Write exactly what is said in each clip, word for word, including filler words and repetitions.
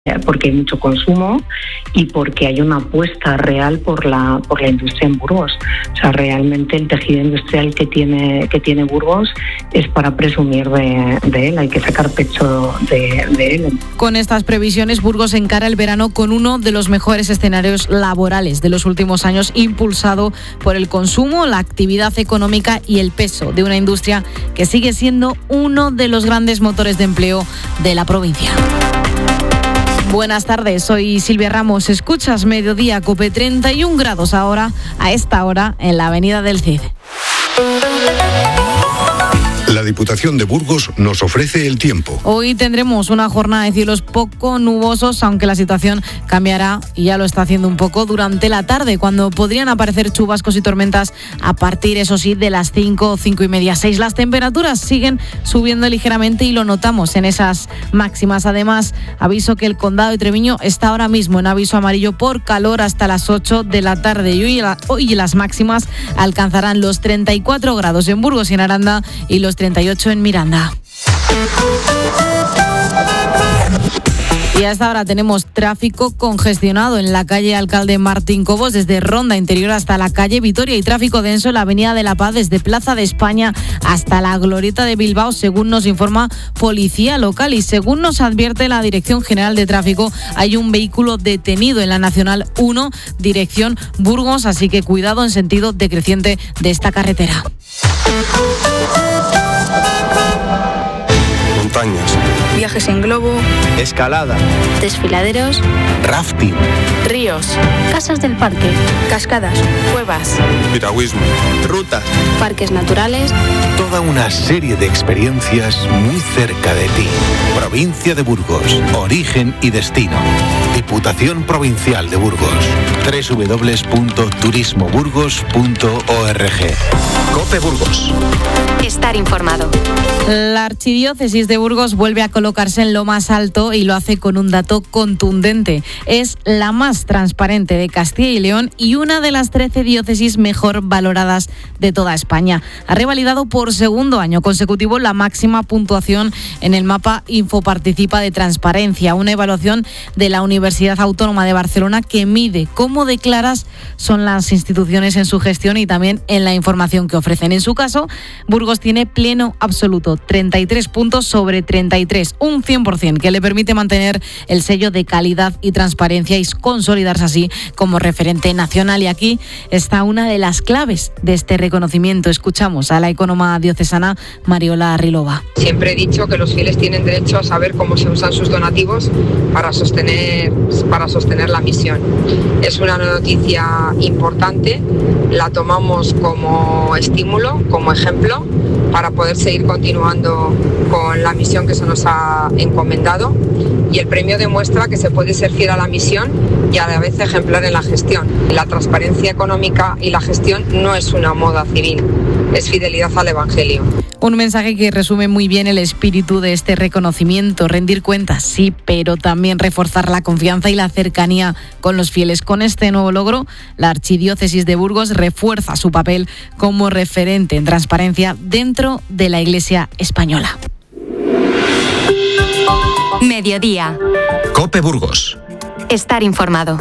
porque hay mucho consumo y porque hay una apuesta real por la por la industria en Burgos. O sea, realmente el tejido industrial que tiene que tiene Burgos es para presumir de, de él, hay que sacar pecho de, de él. Con estas previsiones, Burgos encara el verano con uno de los mejores escenarios laborales de los últimos años, impulsado por el consumo, la actividad económica y el peso de una industria que sigue siendo uno de los grandes motores de empleo de la provincia. Buenas tardes, soy Silvia Ramos. Escuchas Mediodía Cope, treinta y un grados ahora, a esta hora, en la avenida del Cid. La Diputación de Burgos nos ofrece el tiempo. Hoy tendremos una jornada de cielos poco nubosos, aunque la situación cambiará, y ya lo está haciendo un poco, durante la tarde, cuando podrían aparecer chubascos y tormentas a partir, eso sí, de las cinco, cinco y media, seis. Las temperaturas siguen subiendo ligeramente y lo notamos en esas máximas. Además, aviso que el Condado de Treviño está ahora mismo en aviso amarillo por calor hasta las ocho de la tarde. Y hoy, la, hoy las máximas alcanzarán los treinta y cuatro grados en Burgos y en Aranda y los treinta y ocho en Miranda. Y hasta ahora tenemos tráfico congestionado en la calle Alcalde Martín Cobos, desde Ronda Interior hasta la calle Vitoria, y tráfico denso en la avenida de la Paz, desde Plaza de España hasta la Glorieta de Bilbao, según nos informa Policía Local. Y según nos advierte la Dirección General de Tráfico, hay un vehículo detenido en la Nacional uno, dirección Burgos, así que cuidado en sentido decreciente de esta carretera. Montañas, viajes en globo, escalada, desfiladeros, rafting, ríos, casas del parque, cascadas, cuevas, piragüismo, rutas, parques naturales. Toda una serie de experiencias muy cerca de ti. Provincia de Burgos, origen y destino. Diputación Provincial de Burgos. doble u doble u doble u punto turismo burgos punto org. Cope Burgos. Estar informado. La Archidiócesis de Burgos vuelve a colocarse en lo más alto y lo hace con un dato contundente. Es la más transparente de Castilla y León y una de las trece diócesis mejor valoradas de toda España. Ha revalidado por segundo año consecutivo la máxima puntuación en el mapa Infoparticipa de transparencia, una evaluación de la Universidad Autónoma de Barcelona que mide cómo de claras son las instituciones en su gestión y también en la información que ofrecen. En su caso, Burgos tiene pleno absoluto, treinta y tres puntos sobre treinta y tres, un cien por ciento, que le permite mantener el sello de calidad y transparencia y consolidarse así como referente nacional. Y aquí está una de las claves de este reconocimiento. Escuchamos a la ecónoma diocesana Mariola Rilova. Siempre he dicho que los fieles tienen derecho a saber cómo se usan sus donativos para sostener, para sostener la misión. Es una noticia importante, la tomamos como estímulo, como ejemplo, para poder seguir continuando con la misión que se nos ha encomendado, y el premio demuestra que se puede ser fiel a la misión y a la vez ejemplar en la gestión. La transparencia económica y la gestión no es una moda civil, es fidelidad al Evangelio. Un mensaje que resume muy bien el espíritu de este reconocimiento: rendir cuentas, sí, pero también reforzar la confianza y la cercanía con los fieles. Con este nuevo logro, la Archidiócesis de Burgos refuerza su papel como referente en transparencia dentro de la Iglesia española. Mediodía. Cope Burgos. Estar informado.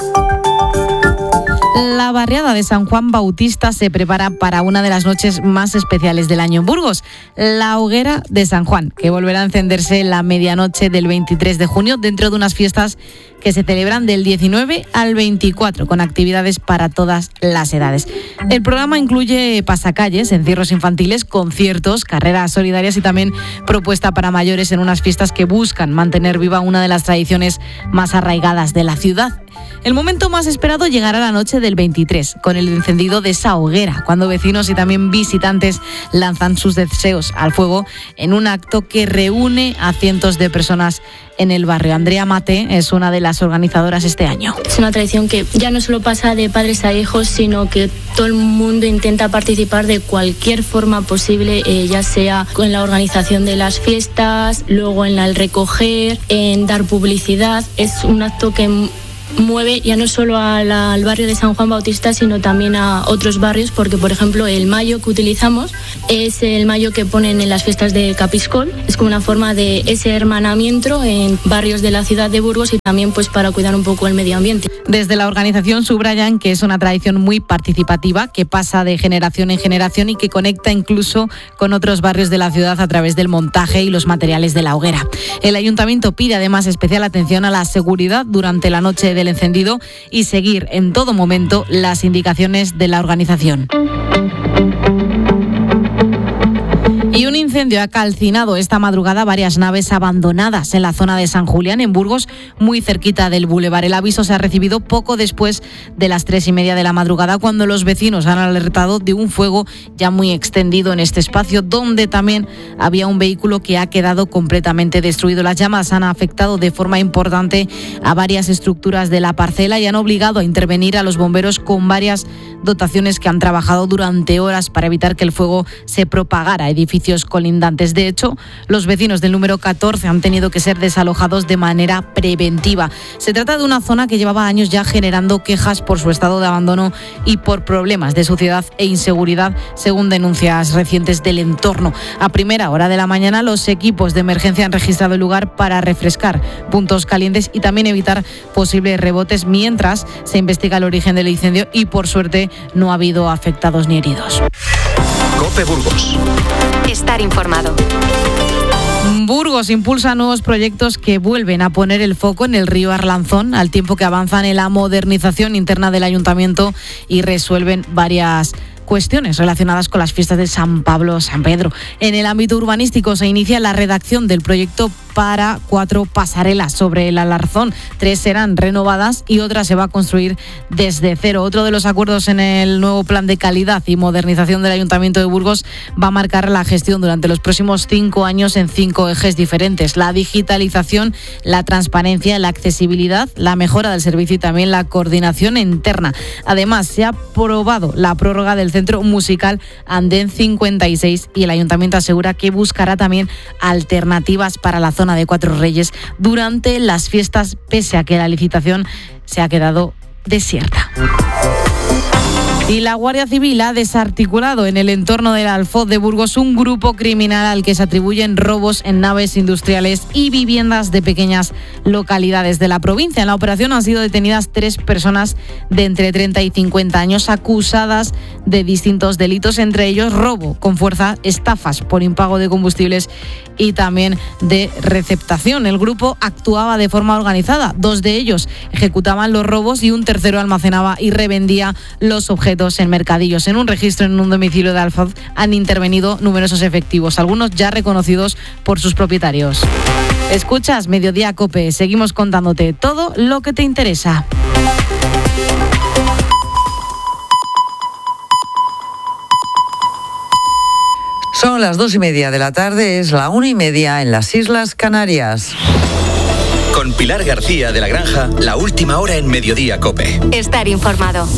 La barriada de San Juan Bautista se prepara para una de las noches más especiales del año en Burgos, la Hoguera de San Juan, que volverá a encenderse la medianoche del veintitrés de junio dentro de unas fiestas que se celebran del diecinueve al veinticuatro, con actividades para todas las edades. El programa incluye pasacalles, encierros infantiles, conciertos, carreras solidarias y también propuesta para mayores en unas fiestas que buscan mantener viva una de las tradiciones más arraigadas de la ciudad. El momento más esperado llegará la noche del veintitrés, con el encendido de esa hoguera, cuando vecinos y también visitantes lanzan sus deseos al fuego en un acto que reúne a cientos de personas en el barrio. Andrea Mate es una de las organizadoras este año. Es una tradición que ya no solo pasa de padres a hijos, sino que todo el mundo intenta participar de cualquier forma posible, eh, ya sea en la organización de las fiestas, luego en el recoger, en dar publicidad. Es un acto que mueve ya no solo a la, al barrio de San Juan Bautista, sino también a otros barrios, porque por ejemplo el mayo que utilizamos es el mayo que ponen en las fiestas de Capiscol. Es como una forma de ese hermanamiento en barrios de la ciudad de Burgos y también pues para cuidar un poco el medio ambiente. Desde la organización subrayan que es una tradición muy participativa, que pasa de generación en generación y que conecta incluso con otros barrios de la ciudad a través del montaje y los materiales de la hoguera. El ayuntamiento pide además especial atención a la seguridad durante la noche del encendido y seguir en todo momento las indicaciones de la organización. Y un incendio ha calcinado esta madrugada varias naves abandonadas en la zona de San Julián, en Burgos, muy cerquita del bulevar. El aviso se ha recibido poco después de las tres y media de la madrugada, cuando los vecinos han alertado de un fuego ya muy extendido en este espacio, donde también había un vehículo que ha quedado completamente destruido. Las llamas han afectado de forma importante a varias estructuras de la parcela y han obligado a intervenir a los bomberos con varias dotaciones que han trabajado durante horas para evitar que el fuego se propagara a edificios colindantes. De hecho, los vecinos del número catorce han tenido que ser desalojados de manera preventiva. Se trata de una zona que llevaba años ya generando quejas por su estado de abandono y por problemas de suciedad e inseguridad, según denuncias recientes del entorno. A primera hora de la mañana, los equipos de emergencia han registrado el lugar para refrescar puntos calientes y también evitar posibles rebotes, mientras se investiga el origen del incendio y, por suerte, no ha habido afectados ni heridos. COPE Burgos. Estar informado. Burgos impulsa nuevos proyectos que vuelven a poner el foco en el río Arlanzón, al tiempo que avanzan en la modernización interna del ayuntamiento y resuelven varias cuestiones relacionadas con las fiestas de San Pablo, San Pedro. En el ámbito urbanístico se inicia la redacción del proyecto para cuatro pasarelas sobre el Arlanzón. Tres serán renovadas y otra se va a construir desde cero. Otro de los acuerdos en el nuevo plan de calidad y modernización del Ayuntamiento de Burgos va a marcar la gestión durante los próximos cinco años en cinco ejes diferentes: la digitalización, la transparencia, la accesibilidad, la mejora del servicio y también la coordinación interna. Además, se ha aprobado la prórroga del Centro Musical Andén cincuenta y seis y el Ayuntamiento asegura que buscará también alternativas para la zona de Cuatro Reyes durante las fiestas, pese a que la licitación se ha quedado desierta. Y la Guardia Civil ha desarticulado en el entorno del Alfoz de Burgos un grupo criminal al que se atribuyen robos en naves industriales y viviendas de pequeñas localidades de la provincia. En la operación han sido detenidas tres personas de entre treinta y cincuenta años acusadas de distintos delitos, entre ellos robo con fuerza, estafas por impago de combustibles y también de receptación. El grupo actuaba de forma organizada. Dos de ellos ejecutaban los robos y un tercero almacenaba y revendía los objetos en mercadillos. En un registro en un domicilio de Alfoz han intervenido numerosos efectivos, algunos ya reconocidos por sus propietarios. Escuchas Mediodía COPE, seguimos contándote todo lo que te interesa. Son las dos y media de la tarde, es la una y media en las Islas Canarias. Con Pilar García de la Granja, la última hora en Mediodía COPE. Estar informado.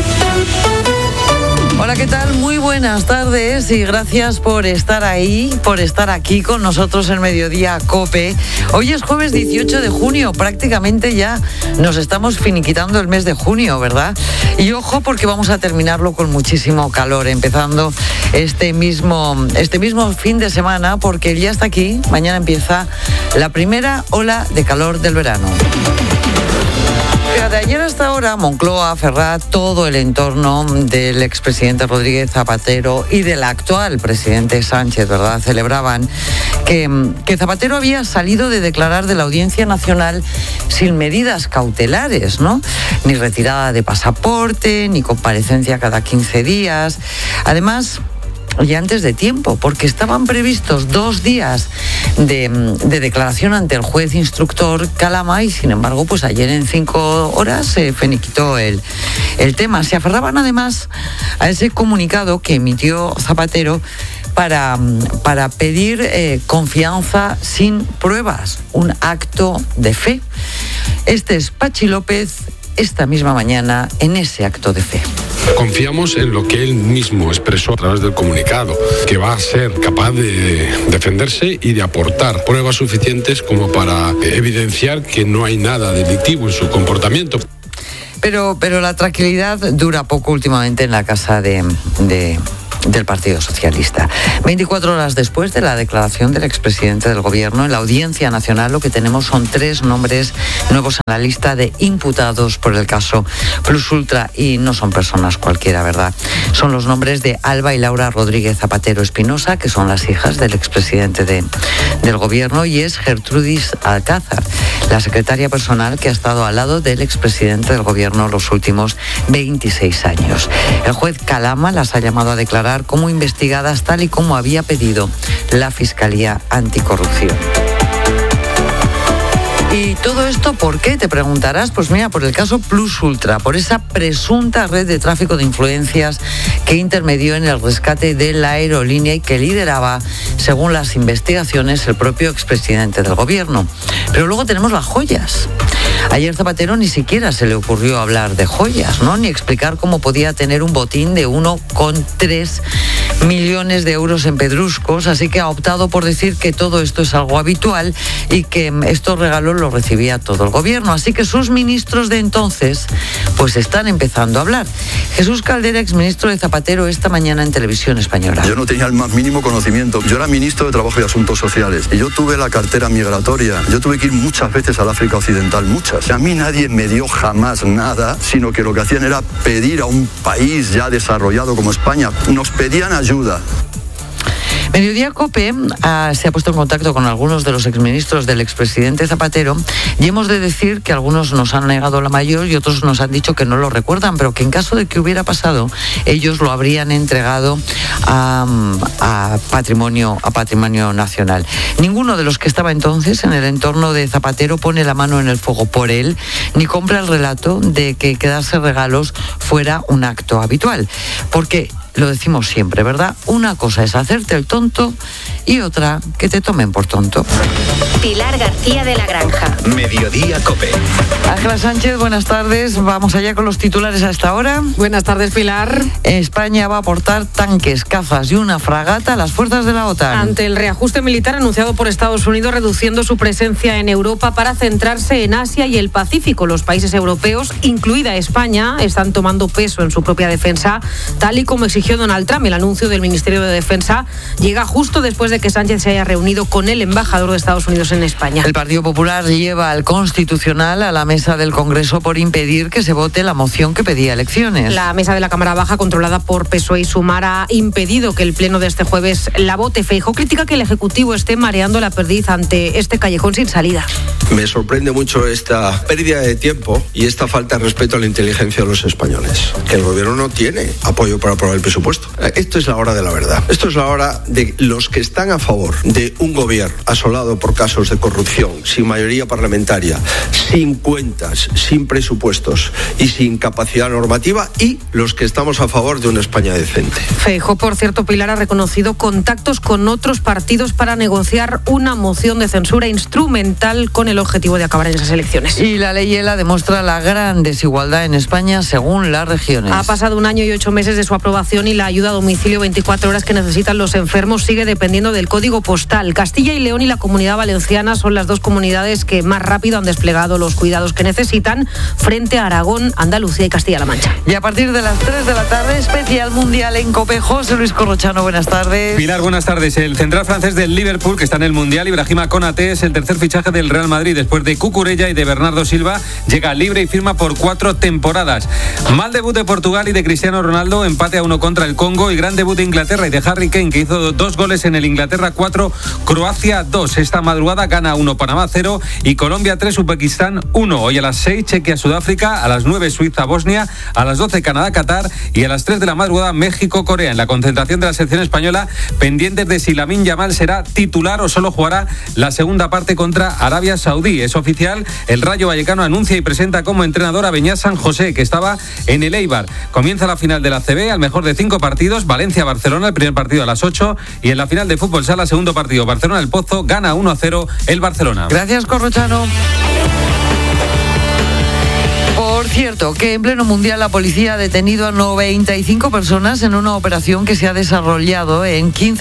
Hola, ¿qué tal? Muy buenas tardes y gracias por estar ahí, por estar aquí con nosotros en Mediodía COPE. Hoy es jueves dieciocho de junio, prácticamente ya nos estamos finiquitando el mes de junio, ¿verdad? Y ojo, porque vamos a terminarlo con muchísimo calor, empezando este mismo, este mismo fin de semana, porque ya está aquí, mañana empieza la primera ola de calor del verano. De ayer hasta ahora, Moncloa, Ferraz, todo el entorno del expresidente Rodríguez Zapatero y del actual presidente Sánchez, ¿verdad?, celebraban que, que Zapatero había salido de declarar de la Audiencia Nacional sin medidas cautelares, ¿no? Ni retirada de pasaporte, ni comparecencia cada quince días. Además, y antes de tiempo, porque estaban previstos dos días de, de declaración ante el juez instructor Calama y, sin embargo, pues ayer en cinco horas se finiquitó el, el tema. Se aferraban además a ese comunicado que emitió Zapatero para, para pedir eh, confianza sin pruebas, un acto de fe. Este es Pachi López esta misma mañana en ese acto de fe. Confiamos en lo que él mismo expresó a través del comunicado, que va a ser capaz de defenderse y de aportar pruebas suficientes como para evidenciar que no hay nada delictivo en su comportamiento. Pero, pero la tranquilidad dura poco últimamente en la casa de... de... del Partido Socialista. veinticuatro horas después de la declaración del expresidente del Gobierno, en la Audiencia Nacional lo que tenemos son tres nombres nuevos en la lista de imputados por el caso Plus Ultra, y no son personas cualquiera, ¿verdad? Son los nombres de Alba y Laura Rodríguez Zapatero Espinosa, que son las hijas del expresidente de, del Gobierno, y es Gertrudis Alcázar, la secretaria personal que ha estado al lado del expresidente del Gobierno los últimos veintiséis años. El juez Calama las ha llamado a declarar como investigadas tal y como había pedido la Fiscalía Anticorrupción. ¿Y todo esto por qué? Te preguntarás. Pues mira, por el caso Plus Ultra, por esa presunta red de tráfico de influencias que intermedió en el rescate de la aerolínea y que lideraba, según las investigaciones, el propio expresidente del Gobierno. Pero luego tenemos las joyas. Ayer Zapatero ni siquiera se le ocurrió hablar de joyas, ¿no? Ni explicar cómo podía tener un botín de uno coma tres millones de euros en pedruscos, así que ha optado por decir que todo esto es algo habitual y que estos regalos los recibía todo el Gobierno. Así que sus ministros de entonces pues están empezando a hablar. Jesús Caldera, exministro de Zapatero, esta mañana en Televisión Española. Yo no tenía el más mínimo conocimiento. Yo era ministro de Trabajo y Asuntos Sociales y yo tuve la cartera migratoria. Yo tuve que ir muchas veces al África Occidental, muchas. A mí nadie me dio jamás nada, sino que lo que hacían era pedir a un país ya desarrollado como España. Nos pedían ayuda. Mediodía COPE ah, se ha puesto en contacto con algunos de los exministros del expresidente Zapatero y hemos de decir que algunos nos han negado la mayor y otros nos han dicho que no lo recuerdan, pero que en caso de que hubiera pasado, ellos lo habrían entregado a, a, patrimonio, a patrimonio nacional. Ninguno de los que estaba entonces en el entorno de Zapatero pone la mano en el fuego por él, ni compra el relato de que quedarse regalos fuera un acto habitual. Porque lo decimos siempre, ¿verdad? Una cosa es hacerte el tonto y otra que te tomen por tonto. Pilar García de la Granja. Mediodía COPE. Ángela Sánchez, buenas tardes. Vamos allá con los titulares a esta hora. Buenas tardes, Pilar. España va a aportar tanques, cazas y una fragata a las fuerzas de la OTAN. Ante el reajuste militar anunciado por Estados Unidos, reduciendo su presencia en Europa para centrarse en Asia y el Pacífico, los países europeos, incluida España, están tomando peso en su propia defensa, tal y como exigió Donald Trump. El anuncio del Ministerio de Defensa llega justo después de que Sánchez se haya reunido con el embajador de Estados Unidos en España. El Partido Popular lleva al Constitucional a la mesa del Congreso por impedir que se vote la moción que pedía elecciones. La mesa de la Cámara Baja, controlada por P S O E y Sumar, ha impedido que el pleno de este jueves la vote. Feijóo critica que el Ejecutivo esté mareando la perdiz ante este callejón sin salida. Me sorprende mucho esta pérdida de tiempo y esta falta de respeto a la inteligencia de los españoles. Que el Gobierno no tiene apoyo para aprobar el presupuesto. Esto es la hora de la verdad. Esto es la hora de los que están a favor de un gobierno asolado por casos de corrupción, sin mayoría parlamentaria, sin cuentas, sin presupuestos y sin capacidad normativa, y los que estamos a favor de una España decente. Feijóo, por cierto, Pilar, ha reconocido contactos con otros partidos para negociar una moción de censura instrumental con el objetivo de acabar en esas elecciones. Y la ley ELA demuestra la gran desigualdad en España según las regiones. Ha pasado un año y ocho meses de su aprobación y la ayuda a domicilio veinticuatro horas que necesitan los enfermos sigue dependiendo del código postal. Castilla y León y la Comunidad Valenciana son las dos comunidades que más rápido han desplegado los cuidados que necesitan frente a Aragón, Andalucía y Castilla-La Mancha. Y a partir de las tres de la tarde, especial mundial en COPE. José Luis Corrochano, buenas tardes. Pilar, buenas tardes. El central francés del Liverpool, que está en el mundial, Ibrahima Konaté, es el tercer fichaje del Real Madrid después de Cucurella y de Bernardo Silva. Llega libre y firma por cuatro temporadas. Mal debut de Portugal y de Cristiano Ronaldo, empate a uno contra el Congo, y gran debut de Inglaterra y de Harry Kane, que hizo dos goles en el Inglaterra cuatro, Croacia dos. Esta madrugada gana uno Panamá cero y Colombia tres, Uzbekistán uno. Hoy a las seis Chequia Sudáfrica, a las nueve Suiza Bosnia, a las doce Canadá Qatar y a las tres de la madrugada México Corea. En la concentración de la selección española, pendientes de si Lamine Yamal será titular o solo jugará la segunda parte contra Arabia Saudí. Es oficial, el Rayo Vallecano anuncia y presenta como entrenador a Beñat San José, que estaba en el Eibar. Comienza la final de la A C B al mejor de cinco partidos, Valencia-Barcelona, el primer partido a las ocho, y en la final de fútbol sala, segundo partido, Barcelona-El Pozo, gana uno a cero el Barcelona. Gracias, Corrochano. Por Por cierto, que en pleno mundial la policía ha detenido a noventa y cinco personas en una operación que se ha desarrollado en quince